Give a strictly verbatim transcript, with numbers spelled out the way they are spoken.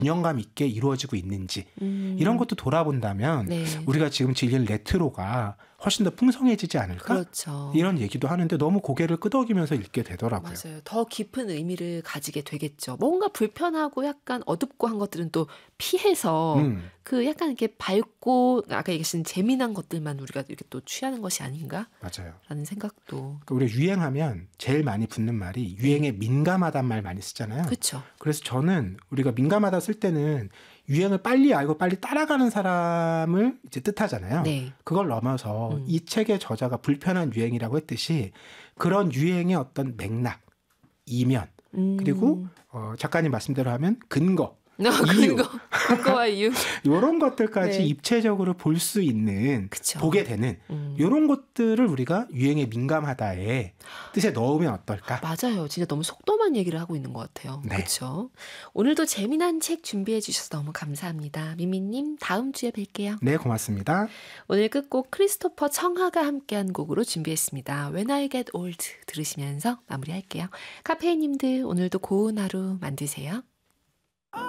균형감 있게 이루어지고 있는지 음. 이런 것도 돌아본다면 네. 우리가 지금 즐기는 레트로가 훨씬 더 풍성해지지 않을까? 그렇죠. 이런 얘기도 하는데 너무 고개를 끄덕이면서 읽게 되더라고요. 맞아요. 더 깊은 의미를 가지게 되겠죠. 뭔가 불편하고 약간 어둡고 한 것들은 또 피해서 음. 그 약간 이렇게 밝고 아까 얘기하신 재미난 것들만 우리가 이렇게 또 취하는 것이 아닌가? 맞아요. 라는 생각도. 그러니까 우리가 유행하면 제일 많이 붙는 말이 유행에 민감하단 말 많이 쓰잖아요. 그렇죠. 그래서 저는 우리가 민감하다 쓸 때는 유행을 빨리 알고 빨리 따라가는 사람을 이제 뜻하잖아요. 네. 그걸 넘어서 음. 이 책의 저자가 불편한 유행이라고 했듯이 그런 유행의 어떤 맥락, 이면, 음. 그리고 어, 작가님 말씀대로 하면 근거, 어, 이유. 근거, 근거와 이유. 이런 것들까지 네. 입체적으로 볼 수 있는 그쵸. 보게 되는 음. 이런 것들을 우리가 유행에 민감하다의 뜻에 넣으면 어떨까? 맞아요. 진짜 너무 속도만 얘기를 하고 있는 것 같아요. 네. 그렇죠. 오늘도 재미난 책 준비해 주셔서 너무 감사합니다. 미미님 다음 주에 뵐게요. 네, 고맙습니다. 오늘 끝곡 크리스토퍼 청하가 함께한 곡으로 준비했습니다. When I Get Old 들으시면서 마무리할게요. 카페인님들 오늘도 고운 하루 만드세요.